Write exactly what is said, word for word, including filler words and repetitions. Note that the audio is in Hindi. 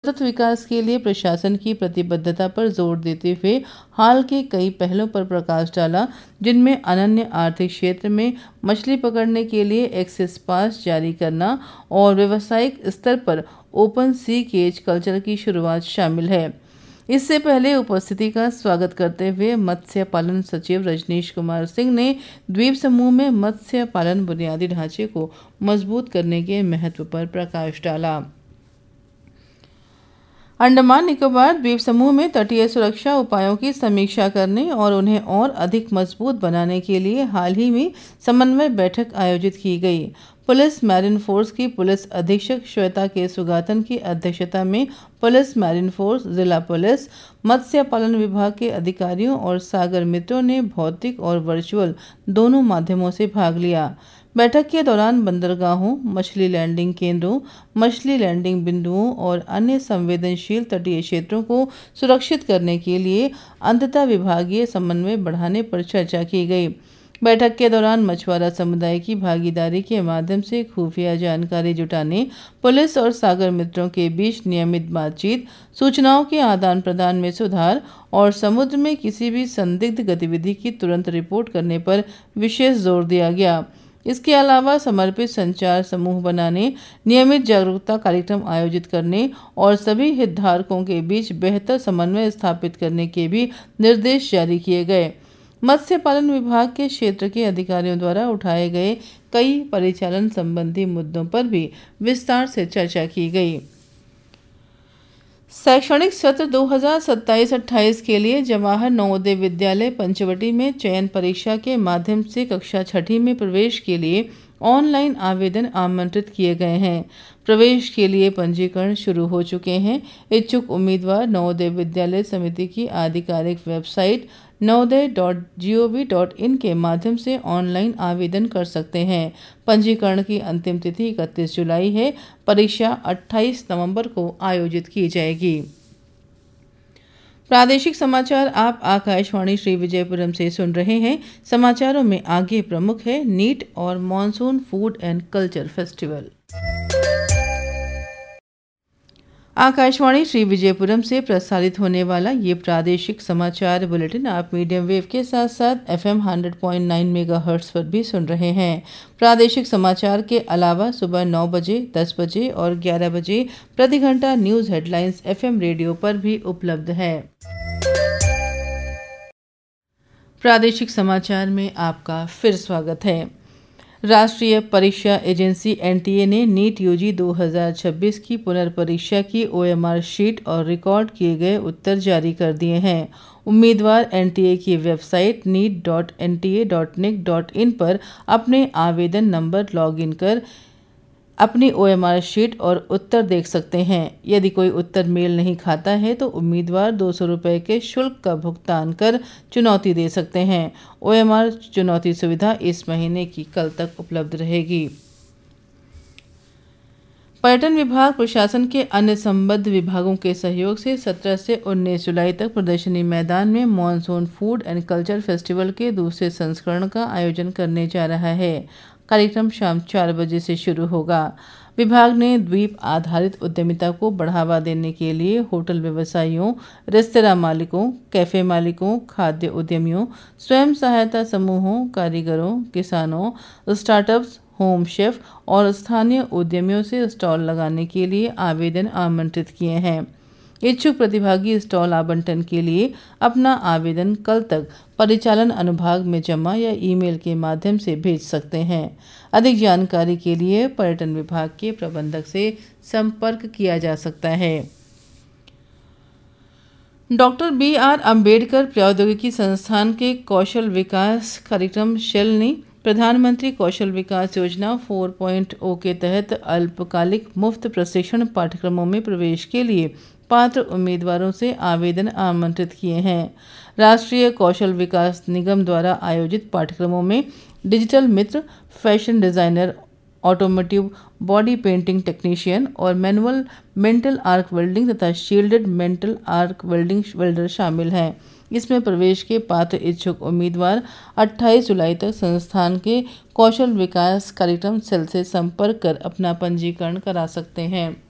सतत विकास के लिए प्रशासन की प्रतिबद्धता पर जोर देते हुए हाल के कई पहलों पर प्रकाश डाला, जिनमें अनन्य आर्थिक क्षेत्र में मछली पकड़ने के लिए एक्सेस पास जारी करना और व्यावसायिक स्तर पर ओपन सी केज कल्चर की शुरुआत शामिल है। इससे पहले उपस्थिति का स्वागत करते हुए मत्स्य पालन सचिव रजनीश कुमार सिंह ने द्वीप समूह में मत्स्य पालन बुनियादी ढांचे को मजबूत करने के महत्व पर प्रकाश डाला। अंडमान निकोबार द्वीप समूह में तटीय सुरक्षा उपायों की समीक्षा करने और उन्हें और अधिक मजबूत बनाने के लिए हाल ही में समन्वय बैठक आयोजित की गई। पुलिस मैरीन फोर्स की पुलिस अधीक्षक श्वेता के सुगातन की अध्यक्षता में पुलिस मैरीन फोर्स, जिला पुलिस, मत्स्य पालन विभाग के अधिकारियों और सागर मित्रों ने भौतिक और वर्चुअल दोनों माध्यमों से भाग लिया। बैठक के दौरान बंदरगाहों, मछली लैंडिंग केंद्रों, मछली लैंडिंग बिंदुओं और अन्य संवेदनशील तटीय क्षेत्रों को सुरक्षित करने के लिए अंततः विभागीय समन्वय बढ़ाने पर चर्चा की गई। बैठक के दौरान मछुआरा समुदाय की भागीदारी के माध्यम से खुफिया जानकारी जुटाने, पुलिस और सागर मित्रों के बीच नियमित बातचीत, सूचनाओं के आदान प्रदान में सुधार और समुद्र में किसी भी संदिग्ध गतिविधि की तुरंत रिपोर्ट करने पर विशेष जोर दिया गया। इसके अलावा समर्पित संचार समूह बनाने, नियमित जागरूकता कार्यक्रम आयोजित करने और सभी हितधारकों के बीच बेहतर समन्वय स्थापित करने के भी निर्देश जारी किए गए। मत्स्य पालन विभाग के क्षेत्र के अधिकारियों द्वारा उठाए गए कई परिचालन संबंधी मुद्दों पर भी विस्तार से चर्चा की गई। शैक्षणिक सत्र दो हज़ार सत्ताईस अट्ठाईस के लिए जवाहर नवोदय विद्यालय पंचवटी में चयन परीक्षा के माध्यम से कक्षा छठी में प्रवेश के लिए ऑनलाइन आवेदन आमंत्रित किए गए हैं। प्रवेश के लिए पंजीकरण शुरू हो चुके हैं। इच्छुक उम्मीदवार नवोदय विद्यालय समिति की आधिकारिक website Navodaya dot G O V dot in के माध्यम से ऑनलाइन आवेदन कर सकते हैं। पंजीकरण की अंतिम तिथि इकतीस जुलाई है। परीक्षा अट्ठाईस नवंबर को आयोजित की जाएगी। प्रादेशिक समाचार आप आकाशवाणी श्री विजयपुरम से सुन रहे हैं। समाचारों में आगे प्रमुख है नीट और monsoon food and culture festival. Akashvani Shri Vijayapuram से प्रसारित होने वाला ये प्रादेशिक समाचार बुलेटिन आप मीडियम वेव के साथ साथ F am hundred point nine megahertz पर भी सुन रहे हैं। प्रादेशिक समाचार के अलावा सुबह नौ बजे, दस बजे और ग्यारह बजे प्रति घंटा news headlines F M radio पर भी उपलब्ध है। प्रादेशिक समाचार में आपका फिर स्वागत है। राष्ट्रीय परीक्षा एजेंसी एन टी ए ने नीट यू जी दो हज़ार छब्बीस की पुनर्परीक्षा की ओ एम आर शीट और रिकॉर्ड किए गए उत्तर जारी कर दिए हैं। उम्मीदवार एन टी ए की website NEET dot N T A dot nic dot in पर अपने आवेदन नंबर लॉगिन कर अपनी ओ एम आर शीट और उत्तर देख सकते हैं। यदि कोई उत्तर मेल नहीं खाता है तो उम्मीदवार दो सौ रुपये के शुल्क का भुगतान कर चुनौती दे सकते हैं। ओ एम आर चुनौती सुविधा इस महीने की कल तक उपलब्ध रहेगी। पर्यटन विभाग प्रशासन के अन्य संबद्ध विभागों के सहयोग से सत्रह से उन्नीस जुलाई तक प्रदर्शनी मैदान में monsoon food and culture festival के दूसरे संस्करण का आयोजन करने जा रहा है। कार्यक्रम शाम चार बजे से शुरू होगा। विभाग ने द्वीप आधारित उद्यमिता को बढ़ावा देने के लिए होटल व्यवसायियों, रेस्तरां मालिकों, कैफे मालिकों, खाद्य उद्यमियों, स्वयं सहायता समूहों, कारीगरों, किसानों, स्टार्टअप्स, होम शेफ और स्थानीय उद्यमियों से स्टॉल लगाने के लिए आवेदन आमंत्रित किए हैं। इच्छुक प्रतिभागी स्टॉल आवंटन के लिए अपना आवेदन कल तक परिचालन अनुभाग में जमा या ईमेल के माध्यम से भेज सकते हैं। अधिक जानकारी के लिए पर्यटन विभाग के प्रबंधक से संपर्क किया जा सकता है। डॉक्टर बी आर अम्बेडकर प्रौद्योगिकी संस्थान के कौशल विकास कार्यक्रम शेल ने प्रधानमंत्री कौशल विकास योजना चार पॉइंट ज़ीरो के तहत अल्पकालिक मुफ्त प्रशिक्षण पाठ्यक्रमों में प्रवेश के लिए पात्र उम्मीदवारों से आवेदन आमंत्रित किए हैं। राष्ट्रीय कौशल विकास निगम द्वारा आयोजित पाठ्यक्रमों में डिजिटल मित्र, fashion designer, automotive body painting technician और मैनुअल मेंटल आर्क वेल्डिंग तथा shielded mental arc welding welder शामिल हैं। इसमें प्रवेश के पात्र इच्छुक उम्मीदवार अट्ठाईस जुलाई तक संस्थान के कौशल विकास कार्यक्रम सेल से संपर्क कर अपना पंजीकरण करा सकते हैं।